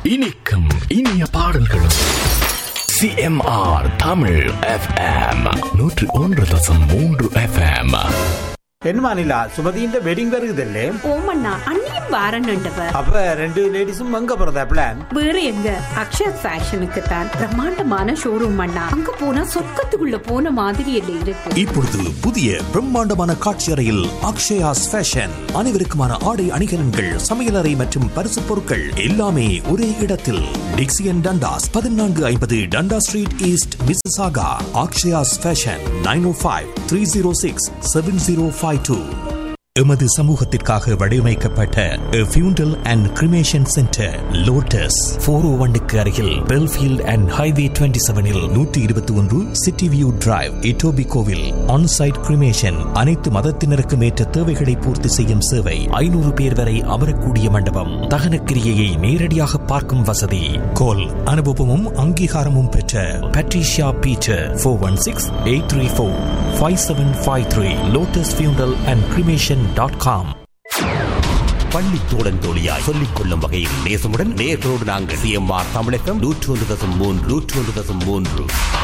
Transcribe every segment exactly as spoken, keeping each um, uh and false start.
இனிக்கும் இனிய பாடல்களும் சிஎம்ஆர் தமிழ் எஃப்எம் நூற்று ஒன்று தசம் மூன்று எஃப்எம். என்னமா நிலா சுமதியின் வெட்டிங் வருகுதல்லே? ஓமண்ணா அண்ணியும் வாரன்னுட்டவர். அப்ப ரெண்டு லேடிஸும் அங்க போறதா பிளான்? வேற எங்க, அக்ஷயா ஃபேஷனுக்கு தான். பிரம்மாண்டமான ஷோரூம் அண்ணா, அங்க போனா சொர்க்கத்துக்குள்ள போன மாதிரி இல்ல இருக்கு. இப்பொழுது புதிய பிரம்மாண்டமான காட்சி அறையில் அக்ஷயாஸ் ஃபேஷன், அனைவருக்குமான ஆடை அணிகலன்கள், சமையலறை மற்றும் பரிசு பொருட்கள் எல்லாமே ஒரே இடத்தில். டிக்சியன் டண்டாஸ் பதினான்கு ஐம்பது டண்டா street east, Mississauga. Akshaya's fashion nine ஓ five three zero six seven zero five two. எமது சமூகத்திற்காக வடிவமைக்கப்பட்ட ஃபியூண்டல் and cremation centre lotus four ஓ ஒன்னுக்கு அருகில் பெல்ஃபீல்ட் அண்ட் ஹைவே டுவெண்ட்டி செவனில் நூற்றி இருபத்தி ஒன்று சிட்டி வியூ டிரைவ், இட்டோபி கோவில். ஆன்சைட் கிரிமேஷன், அனைத்து மதத்தினருக்கும் ஏற்ற தேவைகளை பூர்த்தி செய்யும் சேவை. ஐநூறு பேர் வரை அமரக்கூடிய மண்டபம். தகன கிரியையை நேரடியாக பார்க்கும் வசதி. கோல் அனுபவமும் அங்கீகாரமும் பெற்ற Patricia Peter four one six eight three four five seven five three. Lotus ஃபியூண்டல் அண்ட் கிரிமேஷன் டாட் காம். பள்ளி தோழன் தோழியாய் சொல்லிக் கொள்ளும் வகையில் நேசமுடன் நேர்களோடு நாங்கள் சிஎம்ஆர் தமிழகம் நூற்று ஒன்று தசம் மூன்று நூற்று ஒன்று தசம் மூன்று.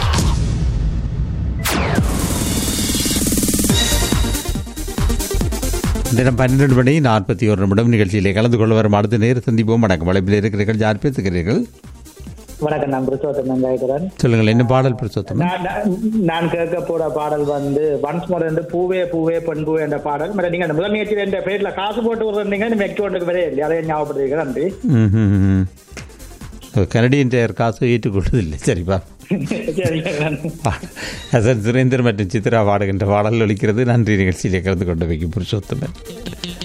தினம் பன்னிரண்டு மணி நாற்பத்தி ஒரு நிமிடம். நிகழ்ச்சியிலே கலந்து கொள்ள வரும் அடுத்த நேரம் சந்திப்போம். வணக்கம். வளைப்பில் இருக்கிறீர்கள், யார் பேசுகிறீர்கள்? வணக்கம், நான் புருஷோத்தமன் கேட்கிறேன். சொல்லுங்கள், என்ன பாடல் புருஷோத்தமன்? நான் கேட்க போற பாடல் வந்து ஒன்ஸ் மோர் வந்து பூவே பூவே பெண் பூவே என்ற பாடல். நீங்க அந்த முதல் முயற்சியில் என்ற பேர்ல காசு போட்டு விடுறீங்க, நீங்க எக்ட் ஒன்றுக்கு வரே இல்லை, அதை ஞாபகப்படுத்திருக்கிறேன். நன்றி. கனடியன் டயர் காசு ஏற்றுக்கொள்வதில்லை. சரிப்பா. ஹசன் சுரேந்தர் மற்றும் சித்ரா பாடுகின்ற பாடல் ஒலிக்கிறது. நன்றி. நிகழ்ச்சியிலே கலந்து கொண்டு வைக்கும் புருஷோத்தமன்.